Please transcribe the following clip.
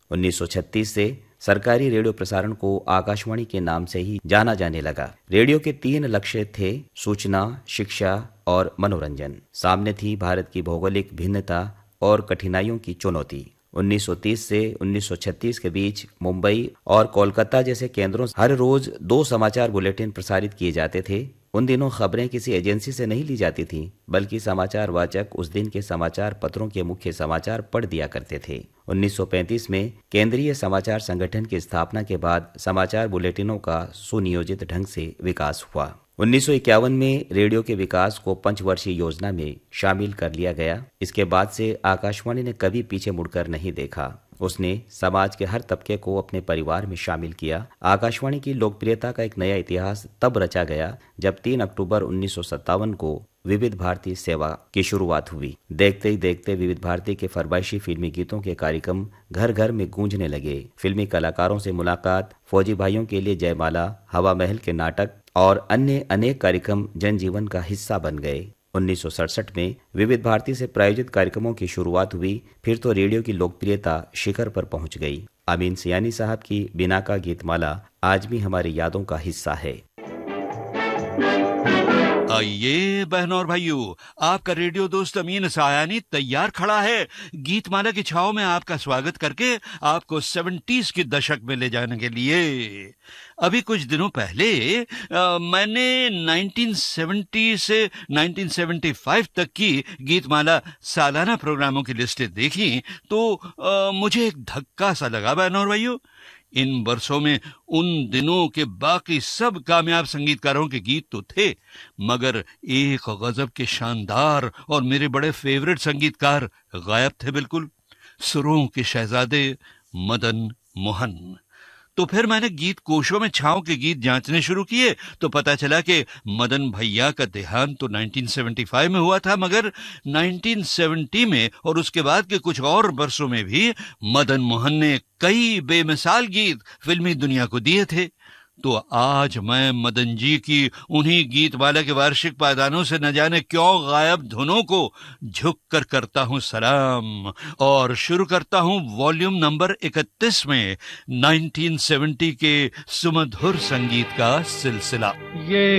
1936 से सरकारी रेडियो प्रसारण को आकाशवाणी के नाम से ही जाना जाने लगा। रेडियो के 3 लक्ष्य थे: सूचना, शिक्षा और मनोरंजन। सामने थी भारत की भौगोलिक भिन्नता और कठिनाइयों की चुनौती। 1930 से 1936 के बीच मुंबई और कोलकाता जैसे केंद्रों से हर रोज 2 समाचार बुलेटिन प्रसारित किए जाते थे। उन दिनों खबरें किसी एजेंसी से नहीं ली जाती थीं, बल्कि समाचार वाचक उस दिन के समाचार पत्रों के मुख्य समाचार पढ़ दिया करते थे। 1935 में केंद्रीय समाचार संगठन की स्थापना के बाद समाचार बुलेटिनों का सुनियोजित ढंग से विकास हुआ। 1951 में रेडियो के विकास को पंचवर्षीय योजना में शामिल कर लिया गया। इसके बाद से आकाशवाणी ने कभी पीछे मुड़कर नहीं देखा। उसने समाज के हर तबके को अपने परिवार में शामिल किया। आकाशवाणी की लोकप्रियता का एक नया इतिहास तब रचा गया जब 3 अक्टूबर 1957 को विविध भारती सेवा की शुरुआत हुई। देखते ही देखते विविध भारती के फरमाइशी फिल्मी गीतों के कार्यक्रम घर घर में गूंजने लगे। फिल्मी कलाकारों से मुलाकात, फौजी भाइयों के लिए जयमाला, हवा महल के नाटक और अन्य अनेक कार्यक्रम जनजीवन का हिस्सा बन गए। 1967 में विविध भारती से प्रायोजित कार्यक्रमों की शुरुआत हुई। फिर तो रेडियो की लोकप्रियता शिखर पर पहुंच गई। अमीन सियानी साहब की बिना का गीतमाला आज भी हमारी यादों का हिस्सा है। आइए बहनों और भाइयों, आपका रेडियो दोस्त अमीन सायानी तैयार खड़ा है गीतमाला की छाव में आपका स्वागत करके आपको 70s के दशक में ले जाने के लिए। अभी कुछ दिनों पहले मैंने 1970 से 1975 तक की गीतमाला सालाना प्रोग्रामों की लिस्टें देखी तो मुझे एक धक्का सा लगा बहनों और भाइयों। इन वर्षों में उन दिनों के बाकी सब कामयाब संगीतकारों के गीत तो थे, मगर एक गजब के शानदार और मेरे बड़े फेवरेट संगीतकार गायब थे बिल्कुल। सुरों के शहजादे मदन मोहन। तो फिर मैंने गीत कोशों में छाँव के गीत जांचने शुरू किए तो पता चला कि मदन भैया का देहांत तो 1975 में हुआ था, मगर 1970 में और उसके बाद के कुछ और वर्षों में भी मदन मोहन ने कई बेमिसाल गीत फिल्मी दुनिया को दिए थे। तो आज मैं मदन जी की उन्हीं गीतमाला के वार्षिक पायदानों से न जाने क्यों गायब धुनों को झुक कर करता हूं सलाम और शुरू करता हूं वॉल्यूम नंबर 31 में 1970 के सुमधुर संगीत का सिलसिला। ये